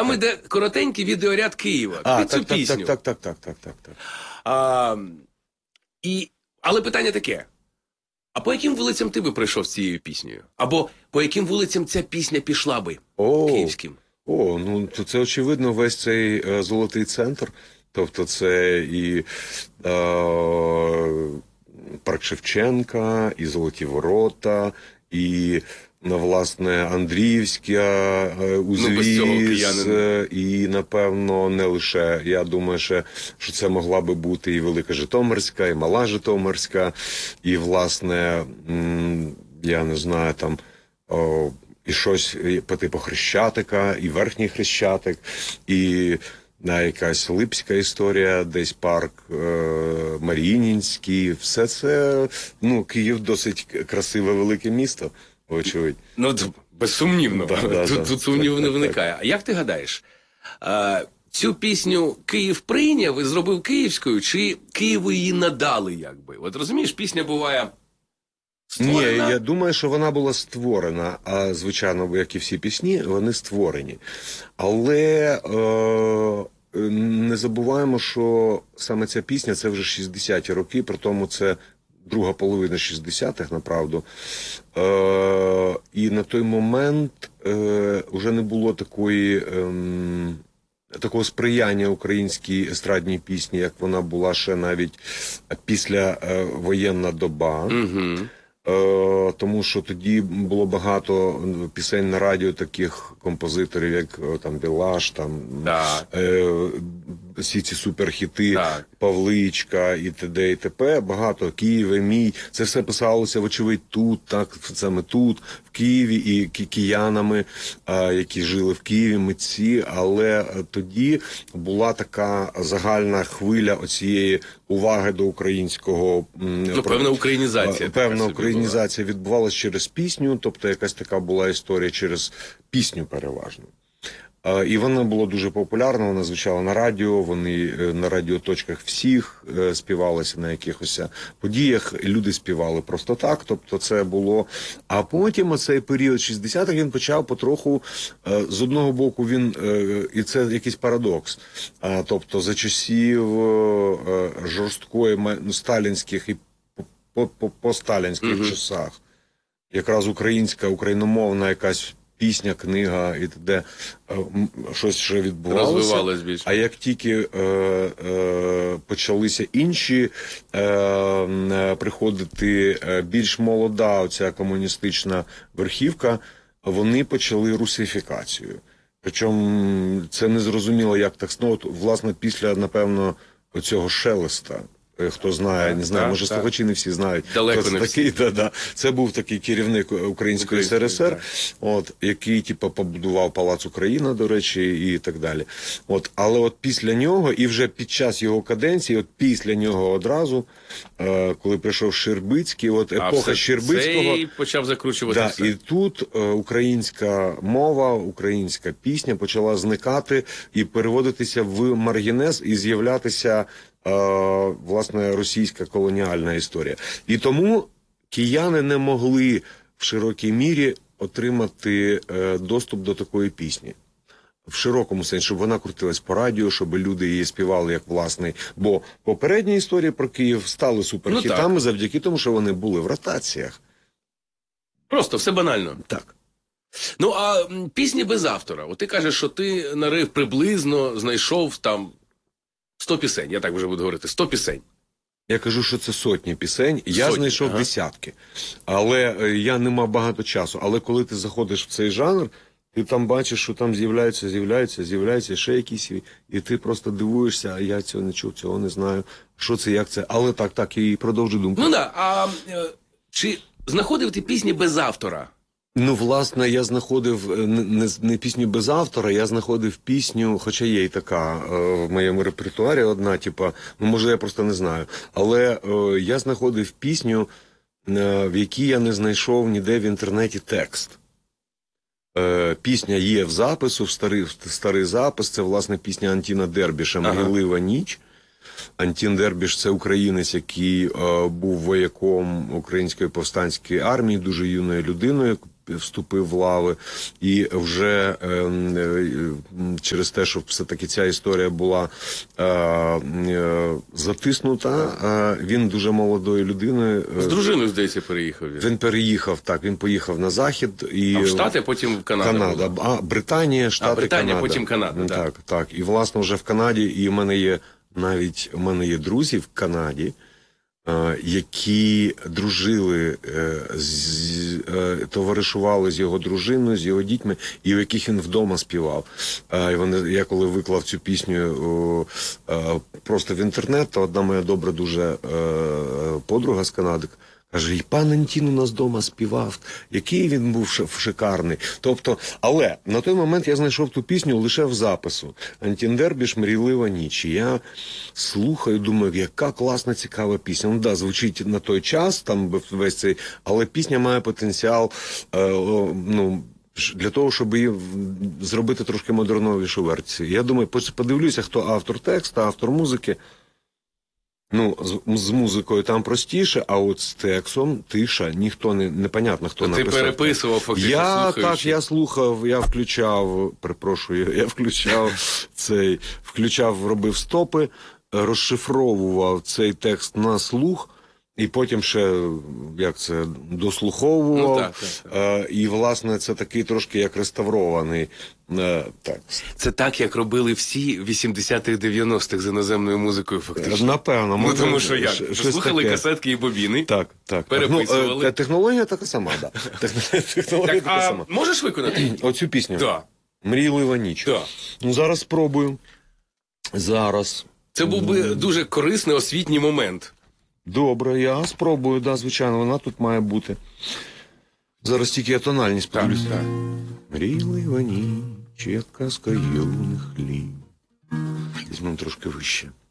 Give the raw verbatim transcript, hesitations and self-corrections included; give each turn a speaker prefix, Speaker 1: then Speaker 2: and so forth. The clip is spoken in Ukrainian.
Speaker 1: Там іде коротенький відеоряд Києва.
Speaker 2: А,
Speaker 1: Ти
Speaker 2: так,
Speaker 1: цю
Speaker 2: так,
Speaker 1: пісню.
Speaker 2: так, так, так, так, так, так.
Speaker 1: А, і, але питання таке. А по яким вулицям ти би пройшов з цією піснею? Або по яким вулицям ця пісня пішла би?
Speaker 2: О,
Speaker 1: київським?
Speaker 2: О, ну то це очевидно весь цей е, золотий центр. Тобто це і е, парк Шевченка, і Золоті Ворота, і, ну, власне, Андріївська, е, узвіз,
Speaker 1: ну,
Speaker 2: і, напевно, не лише, я думаю, що, що це могла би бути і Велика Житомирська, і Мала Житомирська, і, власне, м, я не знаю, там, о, і щось по типу Хрещатика, і Верхній Хрещатик, і на якась Липська історія, десь парк е, Маріїнінський. Все це, ну, Київ досить красиве велике місто, очевидь.
Speaker 1: Ну, безсумнівно.
Speaker 2: Да, да,
Speaker 1: тут
Speaker 2: да.
Speaker 1: тут сумніву не виникає. А як ти гадаєш, а, цю пісню Київ прийняв і зробив київською, чи Києву її надали, якби? От розумієш, пісня буває створена?
Speaker 2: Ні, я думаю, що вона була створена, а, звичайно, як і всі пісні, вони створені. Але е, не забуваємо, що саме ця пісня, це вже шістдесяті роки, при тому це друга половина шістдесятих, направду. Е, і на той момент е, вже не було такої... Е, такого сприяння українській естрадній пісні, як вона була ще навіть після е, воєнна доба.
Speaker 1: Угу.
Speaker 2: Е, тому що тоді було багато пісень на радіо таких композиторів, як там Білаш, там
Speaker 1: Так.
Speaker 2: е, всі ці суперхіти,
Speaker 1: Так.
Speaker 2: Павличка і т.д. і т.п. Багато Києве мій. Це все писалося, вочевидь, тут, так, саме тут, в Києві, і ки киянами, е, які жили в Києві, митці. Але тоді була така загальна хвиля оцієї уваги до українського...
Speaker 1: Ну, певна українізація.
Speaker 2: Певна українізація відбувалася через пісню, тобто якась така була історія через пісню переважно. І вона була дуже популярна, вона звучала на радіо, вони на радіоточках всіх співалися на якихось подіях, люди співали просто так, тобто це було... А потім оцей період шістдесятих він почав потроху, з одного боку він, і це якийсь парадокс, тобто за часів жорсткої, ну, сталінських і по, по, по сталінських uh-huh. часах, якраз українська, україномовна якась пісня, книга і т.д. щось ще відбувалося. А як тільки е, е, почалися інші е, приходити більш молода оця комуністична верхівка, вони почали русифікацію. Причому це не зрозуміло, як так знову, власне, після, напевно, цього Шелеста. Хто знає, не знаю,
Speaker 1: так,
Speaker 2: може,
Speaker 1: так.
Speaker 2: слухачі не всі знають.
Speaker 1: Далеко
Speaker 2: це
Speaker 1: не
Speaker 2: такий,
Speaker 1: всі.
Speaker 2: Да, да. Це був такий керівник Української ес ер ес ер, от, який типу, побудував Палац Україна, до речі, і так далі. От, але от після нього, і вже під час його каденції, от після нього одразу, е, коли прийшов Щербицький, от епоха а Щербицького...
Speaker 1: Цей почав закручувати
Speaker 2: да,
Speaker 1: все.
Speaker 2: І тут е, українська мова, українська пісня почала зникати і переводитися в маргінез і з'являтися власне, російська колоніальна історія. І тому кияни не могли в широкій мірі отримати доступ до такої пісні. В широкому сенсі, щоб вона крутилась по радіо, щоб люди її співали як власний. Бо попередні історії про Київ стали суперхітами ну, завдяки тому, що вони були в ротаціях.
Speaker 1: Просто все банально.
Speaker 2: Так.
Speaker 1: Ну, а пісні без автора. От ти кажеш, що ти нарив приблизно, знайшов там сто пісень, я так вже буду говорити, сто пісень.
Speaker 2: Я кажу, що це сотні пісень, я
Speaker 1: сотні,
Speaker 2: знайшов ага. десятки. Але е, я не мав багато часу. Але коли ти заходиш в цей жанр, ти там бачиш, що там з'являються, з'являються, з'являються ще якісь, і ти просто дивуєшся, а я цього не чув, цього не знаю, що це, як це. Але так, так, і продовжу думку.
Speaker 1: Ну так, а е, чи знаходив ти пісні без автора?
Speaker 2: Ну, власне, я знаходив не, не пісню без автора, я знаходив пісню, хоча є і така е, в моєму репертуарі одна, типа, ну, може, я просто не знаю. Але е, я знаходив пісню, е, в якій я не знайшов ніде в інтернеті текст. Е, пісня є в запису, в старий, в старий запис, це, власне, пісня Антіна Дербіша «Мрійлива ніч». Антін Дербіш – це українець, який е, був вояком Української повстанської армії, дуже юною людиною, вступив в лави. І вже е, е, через те, що все-таки ця історія була е, е, затиснута, е, він дуже молодою людиною.
Speaker 1: З дружиною, здається, переїхав він.
Speaker 2: Він переїхав, так, він поїхав на захід. І...
Speaker 1: А в Штати, потім в Канаду.
Speaker 2: Канада. А, Британія, Штати,
Speaker 1: а, Британія,
Speaker 2: Канада.
Speaker 1: потім Канада.
Speaker 2: Так,
Speaker 1: так,
Speaker 2: так. І, власне, вже в Канаді, і в мене є навіть, у мене є друзі в Канаді, е, які дружили, е, з, е, товаришували з його дружиною, з його дітьми, і у яких він вдома співав. Е, і вони, я коли виклав цю пісню о, е, просто в інтернет, то одна моя добра дуже е, подруга з Канади каже, і пан Антін у нас вдома співав, який він був шикарний. Тобто, але на той момент я знайшов ту пісню лише в запису. Антін Дербіш, «Мрійлива ніч». І я слухаю, думаю, яка класна, цікава пісня. Ну, да, звучить на той час, там весь цей, але пісня має потенціал, е, ну, для того, щоб її зробити трошки модерновішу версію. Я думаю, подивлюся, хто автор тексту, автор музики. Ну, з, з музикою там простіше, а от з текстом тиша, ніхто не, непонятно, хто
Speaker 1: ти
Speaker 2: написав.
Speaker 1: Ти переписував фактично,
Speaker 2: Я,
Speaker 1: слухаючи.
Speaker 2: так, я слухав, я включав, перепрошую, я включав цей, включав, робив стопи, розшифровував цей текст на слух, і потім ще, як це, дослуховував.
Speaker 1: Ну, так, так, так.
Speaker 2: Е, і, власне, це такий трошки як реставрований е, текст.
Speaker 1: Це так, як робили всі вісімдесятих дев'яностих з іноземною музикою, фактично.
Speaker 2: Напевно.
Speaker 1: Ну,
Speaker 2: може,
Speaker 1: тому що як?
Speaker 2: щ- щось
Speaker 1: Слухали
Speaker 2: таке.
Speaker 1: касетки і бобіни.
Speaker 2: Так, так.
Speaker 1: Переписували.
Speaker 2: Ну, е, технологія така сама, да. Технологія
Speaker 1: Так,
Speaker 2: така
Speaker 1: а
Speaker 2: сама.
Speaker 1: можеш виконати?
Speaker 2: Оцю пісню.
Speaker 1: Так.
Speaker 2: «Мрійлива ніч».
Speaker 1: Да.
Speaker 2: Ну, зараз спробую. Зараз.
Speaker 1: Це був би дуже корисний освітній момент.
Speaker 2: Добре, я спробую, да, звичайно, вона тут має бути. Зараз тільки я тональність
Speaker 1: Так,
Speaker 2: подивлюсь.
Speaker 1: так.
Speaker 2: Мрійлива ніч, як казка юних літ. Візьмемо трошки вище.